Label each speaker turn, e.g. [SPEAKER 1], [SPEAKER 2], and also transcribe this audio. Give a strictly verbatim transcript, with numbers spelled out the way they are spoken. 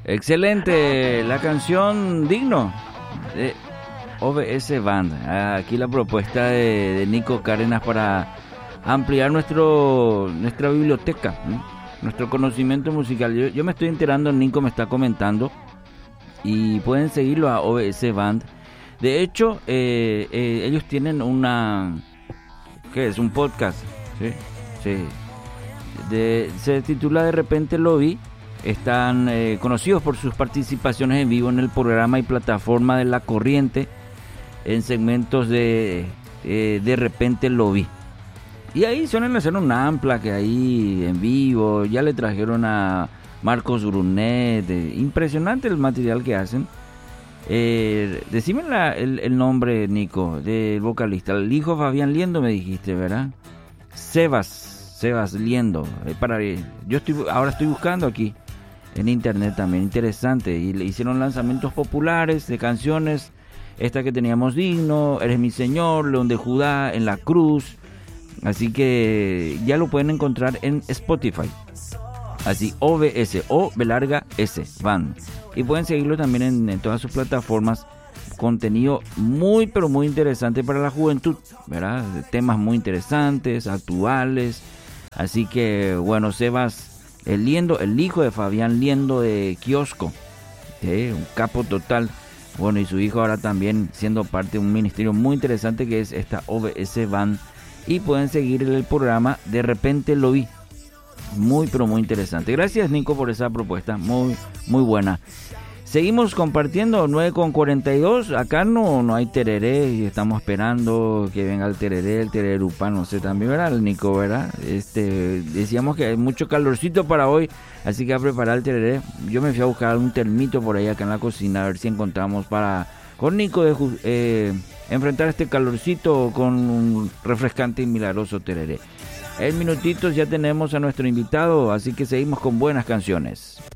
[SPEAKER 1] Excelente, la canción Digno de O B S Band. Aquí la propuesta de, de Nico Cárdenas para ampliar nuestro nuestra biblioteca, ¿no? Nuestro conocimiento musical. Yo, yo me estoy enterando, Nico me está comentando, y pueden seguirlo a O B S Band. De hecho, eh, eh, ellos tienen una... ¿Qué es? Un podcast. Sí, sí. De, se titula De repente lo vi. Están eh, conocidos por sus participaciones en vivo en el programa y plataforma de La Corriente, en segmentos de eh, De repente lo vi. Y ahí suelen hacer un ampla que ahí en vivo. Ya le trajeron a Marcos Brunet. Eh, impresionante el material que hacen. Eh, decime la, el, el nombre, Nico, del vocalista. El hijo Fabián Liendo me dijiste, ¿verdad? Sebas, Sebas Liendo. Eh, para, eh, yo estoy ahora estoy buscando aquí en internet también, interesante. Y le hicieron lanzamientos populares de canciones. Esta que teníamos, Digno, Eres mi Señor, León de Judá, En la Cruz. Así que ya lo pueden encontrar en Spotify. Así, O B S, O B larga S, Band. Y pueden seguirlo también en, en todas sus plataformas. Contenido muy, pero muy interesante para la juventud, ¿verdad? Temas muy interesantes, actuales. Así que, bueno, Sebas el Liendo, el hijo de Fabián Liendo de Kiosco, ¿sí? Un capo total. Bueno, y su hijo ahora también siendo parte de un ministerio muy interesante que es esta O B S Band. Y pueden seguir el programa De repente lo vi. Muy, pero muy interesante. Gracias, Nico, por esa propuesta. Muy, muy buena. Seguimos compartiendo, nueve con cuarenta y dos. Acá no, no hay tereré y estamos esperando que venga el tereré, el tererupán, no sé, también, ¿verdad? El Nico, ¿verdad? Este, decíamos que hay mucho calorcito para hoy, así que a preparar el tereré. Yo me fui a buscar un termito por ahí acá en la cocina, a ver si encontramos para, con Nico, de, eh, enfrentar este calorcito con un refrescante y milagroso tereré. En minutitos ya tenemos a nuestro invitado, así que seguimos con buenas canciones.